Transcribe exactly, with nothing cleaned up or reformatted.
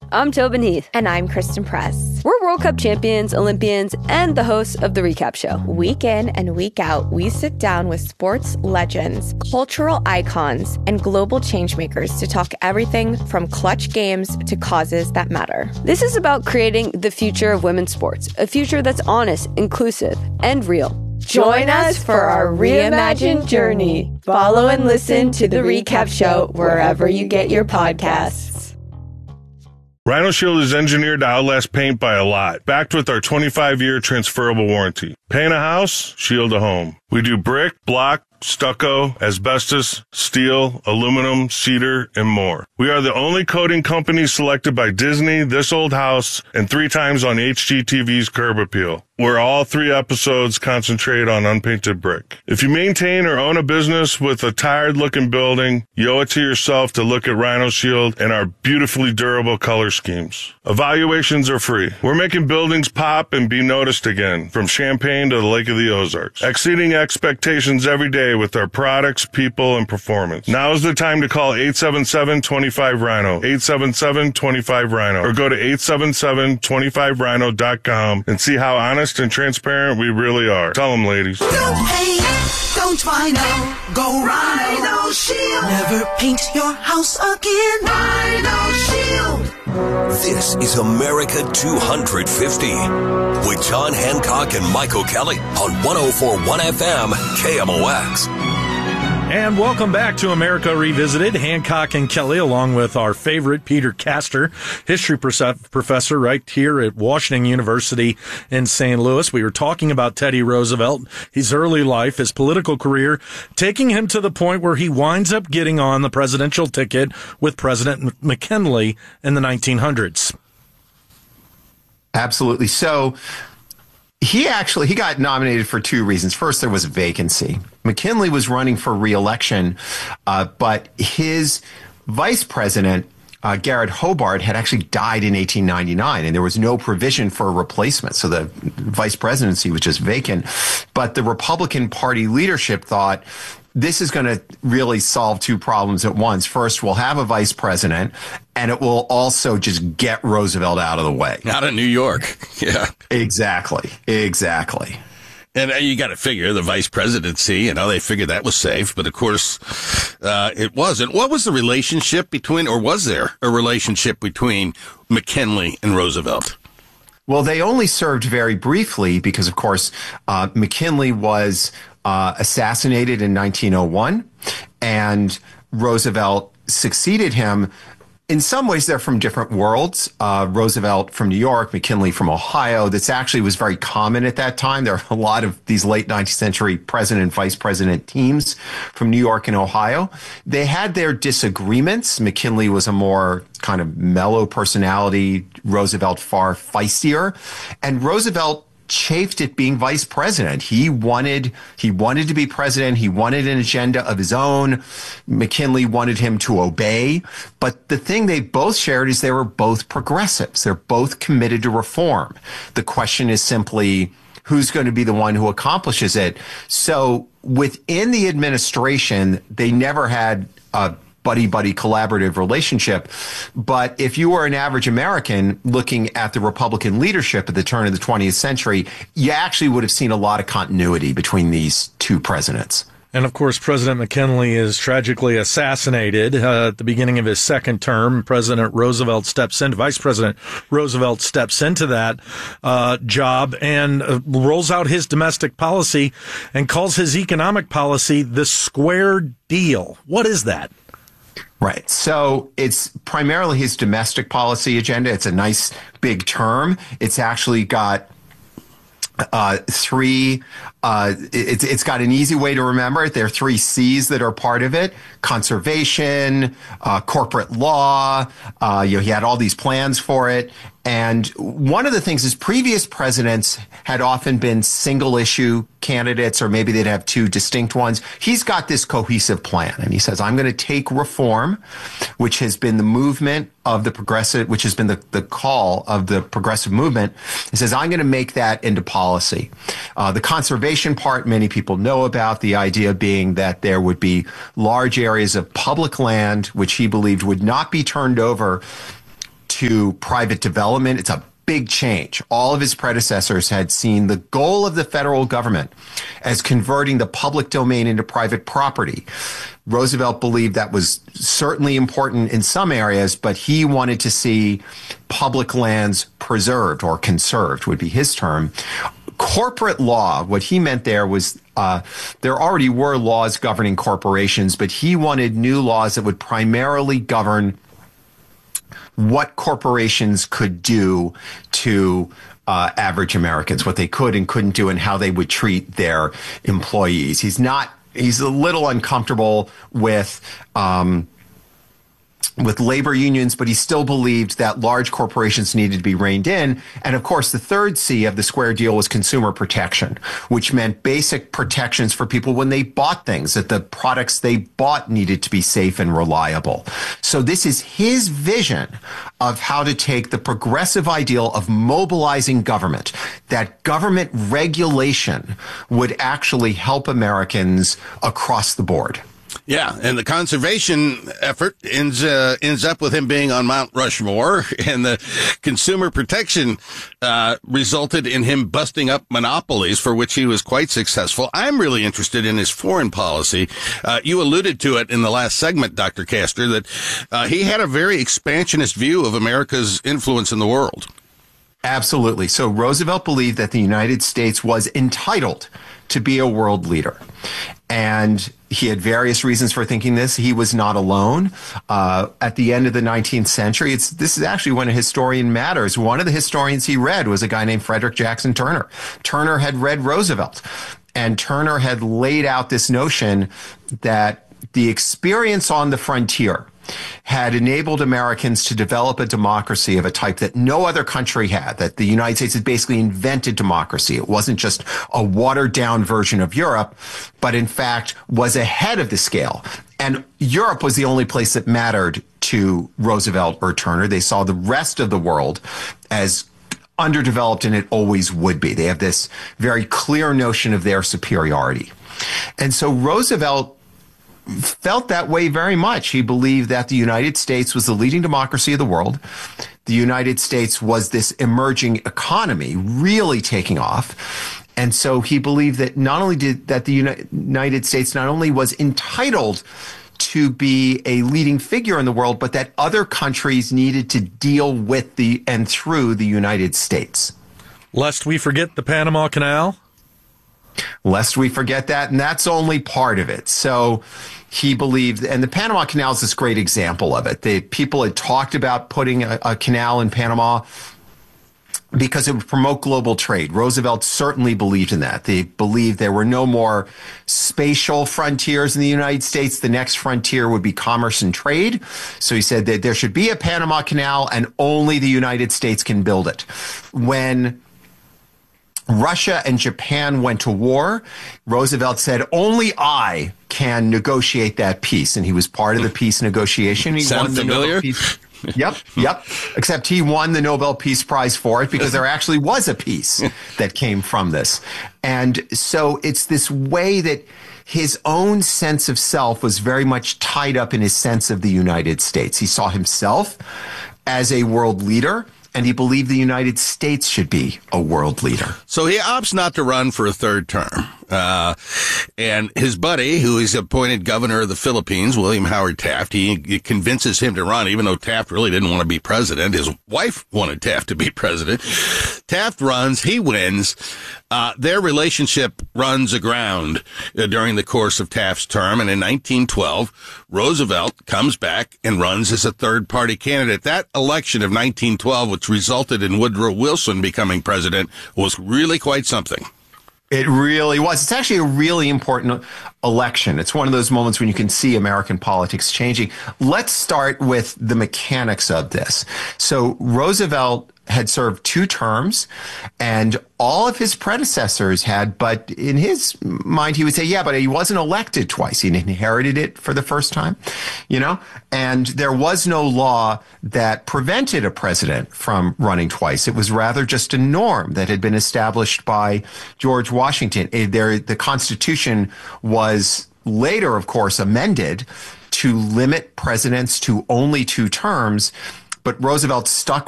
I'm Tobin Heath. And I'm Kristen Press. We're World Cup champions, Olympians, and the hosts of The Recap Show. Week in and week out, we sit down with sports legends, cultural icons, and global changemakers to talk everything from clutch games to causes that matter. This is about creating the future of women's sports, a future that's honest, inclusive, and real. Join us for our reimagined journey. Follow and listen to The Recap Show wherever you get your podcasts. Rhino Shield is engineered to outlast paint by a lot, backed with our twenty-five year transferable warranty. Paint a house, shield a home. We do brick, block, stucco, asbestos, steel, aluminum, cedar, and more. We are the only coating company selected by Disney, This Old House, and three times on H G T V's Curb Appeal, where all three episodes concentrate on unpainted brick. If you maintain or own a business with a tired-looking building, you owe it to yourself to look at Rhino Shield and our beautifully durable color schemes. Evaluations are free. We're making buildings pop and be noticed again, from Champaign to the Lake of the Ozarks, exceeding expectations every day with our products, people, and performance. Now is the time to call eight seven seven, two five, Rhino, eight seven seven, two five, Rhino, or go to eight seven seven, two five rhino dot com and see how honest and transparent we really are. Tell them, ladies. Don't paint, don't Rhino, go Rhino Shield. Never paint your house again. Rhino Shield. This is America two fifty with John Hancock and Michael Kelly on one oh four point one F M K M O X. And welcome back to America Revisited. Hancock and Kelly, along with our favorite Peter Castor, history professor right here at Washington University in Saint Louis. We were talking about Teddy Roosevelt, his early life, his political career, taking him to the point where he winds up getting on the presidential ticket with President McKinley in the nineteen hundreds. Absolutely. So he actually, he got nominated for two reasons. First, there was a vacancy. McKinley was running for re-election, uh, but his vice president, uh, Garrett Hobart, had actually died in eighteen ninety-nine, and there was no provision for a replacement. So the vice presidency was just vacant. But the Republican Party leadership thought, this is going to really solve two problems at once. First, we'll have a vice president, and it will also just get Roosevelt out of the way. Out of New York. Yeah. Exactly. Exactly. And you got to figure the vice presidency, you know, they figured that was safe. But, of course, uh, it wasn't. What was the relationship between, or was there a relationship between McKinley and Roosevelt? Well, they only served very briefly because, of course, uh, McKinley was uh, assassinated in nineteen oh one, and Roosevelt succeeded him. In some ways, they're from different worlds. Uh, Roosevelt from New York, McKinley from Ohio. That's actually was very common at that time. There are a lot of these late nineteenth century president and vice president teams from New York and Ohio. They had their disagreements. McKinley was a more kind of mellow personality. Roosevelt far feistier. And Roosevelt chafed at being vice president. He wanted, he wanted to be president. He wanted an agenda of his own. McKinley wanted him to obey. But the thing they both shared is they were both progressives. They're both committed to reform. The question is simply, who's going to be the one who accomplishes it? So within the administration, they never had a buddy-buddy collaborative relationship. But if you were an average American looking at the Republican leadership at the turn of the twentieth century, you actually would have seen a lot of continuity between these two presidents. And, of course, President McKinley is tragically assassinated uh, at the beginning of his second term. President Roosevelt steps in, Vice President Roosevelt steps into that uh, job and uh, rolls out his domestic policy and calls his economic policy the Square Deal. What is that? Right. So it's primarily his domestic policy agenda. It's a nice big term. It's actually got uh, three, uh, it's, it's got an easy way to remember it. There are three C's that are part of it: conservation, uh, corporate law. Uh, you know, he had all these plans for it. And one of the things is previous presidents had often been single issue candidates, or maybe they'd have two distinct ones. He's got this cohesive plan, and he says, I'm going to take reform, which has been the movement of the progressive, which has been the, the call of the progressive movement. He says, I'm going to make that into policy. Uh, the conservation part, many people know about, the idea being that there would be large areas of public land, which he believed would not be turned over to private development. It's a big change. All of his predecessors had seen the goal of the federal government as converting the public domain into private property. Roosevelt believed that was certainly important in some areas, but he wanted to see public lands preserved, or conserved would be his term. Corporate law, what he meant there was uh, there already were laws governing corporations, but he wanted new laws that would primarily govern what corporations could do to uh, average Americans, what they could and couldn't do, and how they would treat their employees. He's not, he's a little uncomfortable with, um, with labor unions, but he still believed that large corporations needed to be reined in. And of course, the third C of the Square Deal was consumer protection, which meant basic protections for people when they bought things, that the products they bought needed to be safe and reliable. So this is his vision of how to take the progressive ideal of mobilizing government, that government regulation would actually help Americans across the board. Yeah, and the conservation effort ends uh, ends up with him being on Mount Rushmore, and the consumer protection uh, resulted in him busting up monopolies, for which he was quite successful. I'm really interested in his foreign policy. Uh, you alluded to it in the last segment, Doctor Castor, that uh, he had a very expansionist view of America's influence in the world. Absolutely. So Roosevelt believed that the United States was entitled to be a world leader. And he had various reasons for thinking this. He was not alone. Uh, at the end of the nineteenth century, it's this is actually when a historian matters. One of the historians he read was a guy named Frederick Jackson Turner. Turner had read Roosevelt, and Turner had laid out this notion that the experience on the frontier had enabled Americans to develop a democracy of a type that no other country had, that the United States had basically invented democracy. It wasn't just a watered-down version of Europe, but in fact was ahead of the scale. And Europe was the only place that mattered to Roosevelt or Turner. They saw the rest of the world as underdeveloped, and it always would be. They have this very clear notion of their superiority. And so Roosevelt felt that way very much. He believed that the United States was the leading democracy of the world. The United States was this emerging economy really taking off. And so he believed that not only did that the United States not only was entitled to be a leading figure in the world, but that other countries needed to deal with the and through the United States. Lest we forget the Panama Canal. Lest we forget that, and that's only part of it. So he believed, and the Panama Canal is this great example of it. The people had talked about putting a, a canal in Panama because it would promote global trade. Roosevelt certainly believed in that. They believed there were no more spatial frontiers in the United States. The next frontier would be commerce and trade. So he said that there should be a Panama Canal, and only the United States can build it. When Russia and Japan went to war, Roosevelt said, only I can negotiate that peace. And he was part of the peace negotiation. He Sound won the familiar? Nobel Peace. Yep, yep. Except he won the Nobel Peace Prize for it because there actually was a peace that came from this. And so it's this way that his own sense of self was very much tied up in his sense of the United States. He saw himself as a world leader, and he believed the United States should be a world leader. So he opts not to run for a third term. Uh, and his buddy, who is appointed governor of the Philippines, William Howard Taft, he, he convinces him to run, even though Taft really didn't want to be president. His wife wanted Taft to be president. Taft runs, he wins. Uh, their relationship runs aground uh, during the course of Taft's term. And in nineteen twelve, Roosevelt comes back and runs as a third-party candidate. That election of nineteen twelve, which resulted in Woodrow Wilson becoming president, was really quite something. It really was. It's actually a really important election. It's one of those moments when you can see American politics changing. Let's start with the mechanics of this. So Roosevelt had served two terms, and all of his predecessors had, but in his mind, he would say, yeah, but he wasn't elected twice. He inherited it for the first time, you know, and there was no law that prevented a president from running twice. It was rather just a norm that had been established by George Washington. There, the Constitution was later, of course, amended to limit presidents to only two terms. but Roosevelt stuck